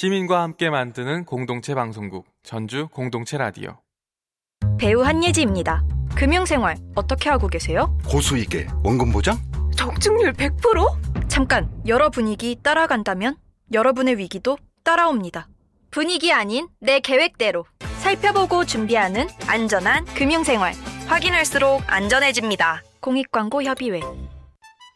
시민과 함께 만드는 공동체 방송국 전주 공동체 라디오. 배우 한예지입니다. 금융생활 어떻게 하고 계세요? 고수익에 원금 보장? 적중률 100%? 잠깐, 여러 분위기 따라간다면 여러분의 위기도 따라옵니다. 분위기 아닌 내 계획대로 살펴보고 준비하는 안전한 금융생활. 확인할수록 안전해집니다. 공익광고협의회.